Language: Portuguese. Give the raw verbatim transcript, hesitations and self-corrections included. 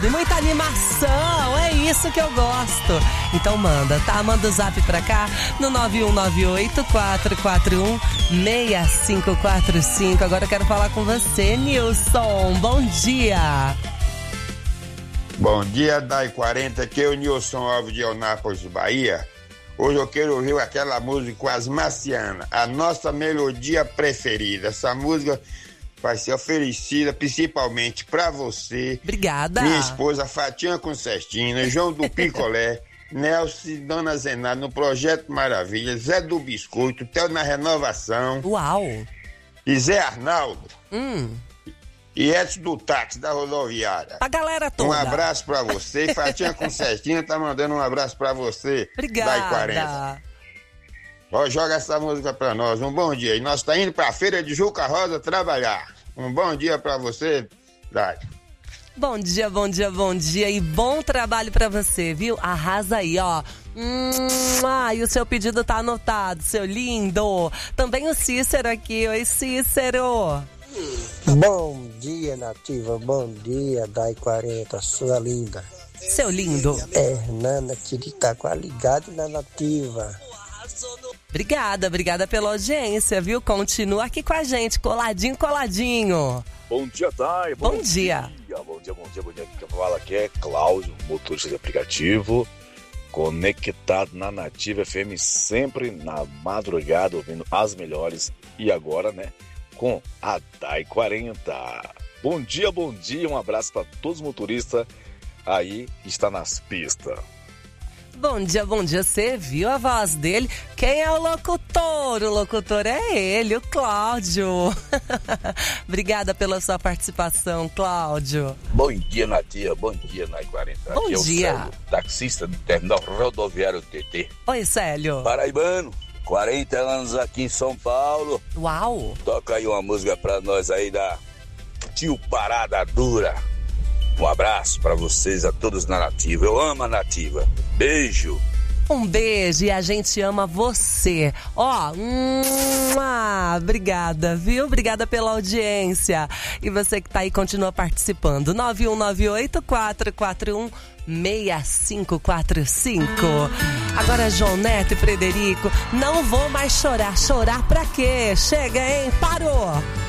E muita animação, é isso que eu gosto. Então manda, tá? Manda o zap pra cá no nove um nove oito, quatro quatro um, seis cinco quatro cinco. Agora eu quero falar com você, Nilson. Bom dia. Bom dia, Dai quarenta, aqui é o Nilson Alves de Eunápolis, Bahia. Hoje eu quero ouvir aquela música com as Marcianas, a nossa melodia preferida. Essa música vai ser oferecida principalmente pra você. Obrigada. Minha esposa Fatinha Concestina, João do Picolé, Nelson, Dona Zenada no Projeto Maravilha, Zé do Biscoito, Theo na Renovação. Uau. E Zé Arnaldo. Hum. E Edson do Táxi da Rodoviária. A galera toda. Um abraço pra você. Fatinha Concestina tá mandando um abraço pra você. Obrigada. Dai quarenta. Ó, joga essa música pra nós. Um bom dia. E nós tá indo pra Feira de Juca Rosa trabalhar. Um bom dia pra você, Dai. Bom dia, bom dia, bom dia e bom trabalho pra você, viu? Arrasa aí, ó. Hum, ah, e o seu pedido tá anotado, seu lindo. Também o Cícero aqui. Oi, Cícero. Bom dia, Nativa. Bom dia, Dai quarenta, sua linda. Seu lindo. Hernana Tiritaquá, ligado na Nativa. Obrigada, obrigada pela audiência, viu? Continua aqui com a gente, coladinho, coladinho. Bom dia, Dai. Bom, bom dia. dia. Bom dia, bom dia, bom dia. Quem fala aqui é Cláudio, motorista de aplicativo, conectado na Nativa F M, sempre na madrugada, ouvindo as melhores. E agora, né, com a Dai quarenta. Bom dia, bom dia. Um abraço para todos os motoristas aí que está nas pistas. Bom dia, bom dia. Você viu a voz dele? Quem é o locutor? O locutor é ele, o Cláudio. Obrigada pela sua participação, Cláudio. Bom dia, Natia. Bom dia, Dai quarenta. Bom Aqui dia. É o Célio, taxista do terminal rodoviário T T. Oi, Célio. Paraibano, quarenta anos aqui em São Paulo. Uau. Toca aí uma música pra nós aí da Tio Parada Dura. Um abraço pra vocês, a todos na Nativa. Eu amo a Nativa. Beijo. Um beijo e a gente ama você. Ó, hum, ah, obrigada, viu? Obrigada pela audiência. E você que tá aí, continua participando. nove um nove oito, quatro quatro um, seis cinco quatro cinco. Agora, João Neto e Frederico, não vou mais chorar. Chorar pra quê? Chega, hein? Parou!